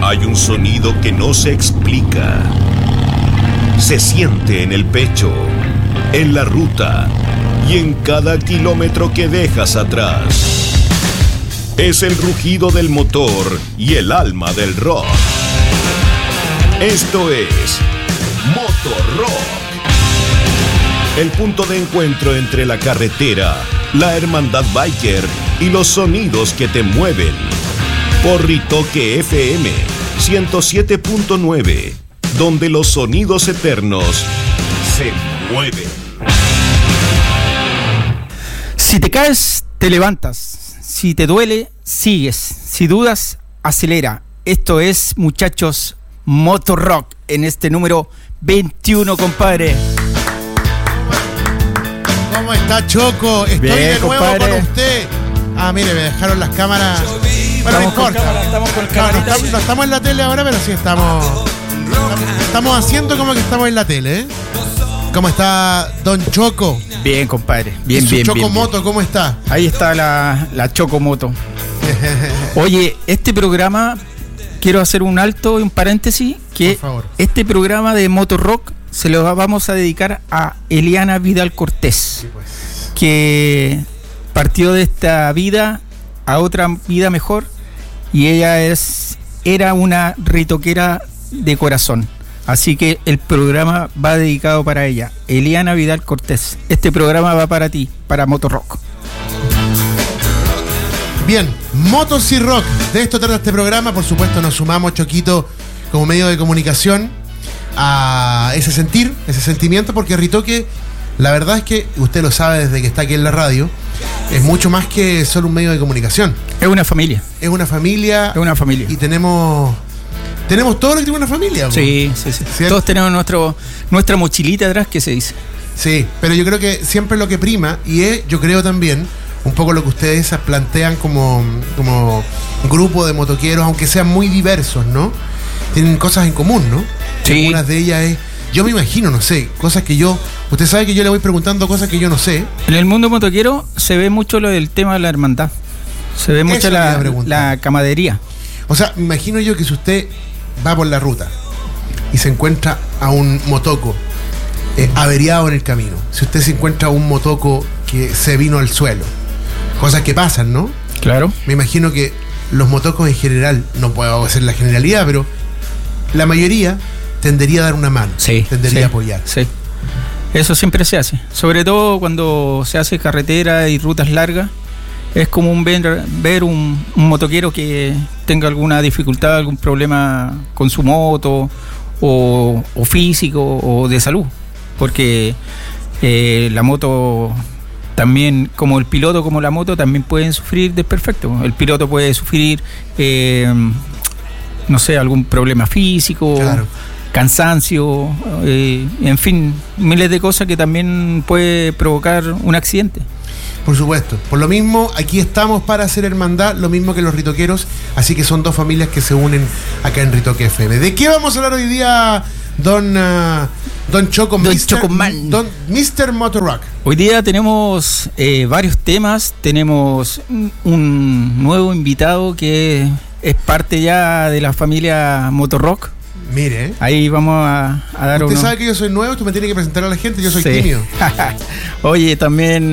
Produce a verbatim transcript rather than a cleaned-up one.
Hay un sonido que no se explica. Se siente en el pecho, en la ruta y en cada kilómetro que dejas atrás. Es el rugido del motor y el alma del rock. Esto es Motorrock. El punto de encuentro entre la carretera, la hermandad biker y los sonidos que te mueven. Por Ritoque F M ciento siete punto nueve, donde los sonidos eternos se mueven. Si te caes, te levantas. Si te duele, sigues. Si dudas, acelera. Esto es, muchachos, Motorrock en este número veintiuno, compadre. ¿Cómo está, Choco? Estoy Bien, de nuevo compadre. con usted. Ah, mire, me dejaron las cámaras. Bueno, no Estamos con importa. cámara, estamos con No, no, camarita. estamos, no estamos en la tele ahora, pero sí estamos. Estamos haciendo como que estamos en la tele, ¿eh? ¿Cómo está Don Choco? Bien, compadre. Bien, ¿Y su bien, bien, Chocomoto, bien. cómo está? Ahí está la, la Chocomoto. Oye, este programa, quiero hacer un alto y un paréntesis, que Por favor. este programa de Motorrock se lo vamos a dedicar a Eliana Vidal Cortés, Sí, pues. que partió de esta vida a otra vida mejor, y ella es era una ritoquera de corazón. Así que el programa va dedicado para ella, Eliana Vidal Cortés. Este programa va para ti, para Motorrock. Bien, Motos y Rock. De esto trata este programa. Por supuesto, nos sumamos, Choquito, como medio de comunicación a ese sentir, ese sentimiento, porque Ritoque, la verdad es que usted lo sabe desde que está aquí en la radio, es mucho más que solo un medio de comunicación. Es una familia, Es una familia. es una familia. Y tenemos tenemos todo lo que tiene una familia. ¿No? Sí, sí, sí. ¿Cierto? Todos tenemos nuestro, nuestra mochilita atrás, que se dice. Sí, pero yo creo que siempre lo que prima, y es, yo creo también, un poco lo que ustedes plantean como, como grupo de motoqueros, aunque sean muy diversos, ¿no? Tienen cosas en común, ¿no? Sí. Una de ellas es, yo me imagino, no sé, cosas que yo, usted sabe que yo le voy preguntando cosas que yo no sé. En el mundo motoquero se ve mucho lo del tema de la hermandad. Se ve mucho Eso le iba a la, preguntar. la camadería. O sea, me imagino yo que si usted va por la ruta y se encuentra a un motoco eh, averiado en el camino, si usted se encuentra a un motoco que se vino al suelo, cosas que pasan, ¿no? Claro. Me imagino que los motocos en general, no puedo hacer la generalidad, pero la mayoría tendería a dar una mano, Sí. tendería sí, a apoyar. Sí. Eso siempre se hace. Sobre todo cuando se hace carretera y rutas largas. Es común ver, ver un, un motoquero que tenga alguna dificultad, algún problema con su moto, o, o físico, o de salud. Porque eh, la moto también, como el piloto, como la moto, también pueden sufrir desperfectos. El piloto puede sufrir, eh, no sé, algún problema físico, Claro. cansancio, eh, en fin, miles de cosas que también puede provocar un accidente. Por supuesto. Por lo mismo, aquí estamos para hacer hermandad, lo mismo que los ritoqueros, así que son dos familias que se unen acá en Ritoque F M. ¿De qué vamos a hablar hoy día, Don, uh, don Choco? Don mister Chocoman. Don mister Motorrock. Hoy día tenemos eh, varios temas, tenemos un, un nuevo invitado que es parte ya de la familia Motorrock. Mire, ¿eh? Ahí vamos a, a dar Usted unos... sabe que yo soy nuevo, usted me tiene que presentar a la gente, yo soy Sí. tímido. Oye, también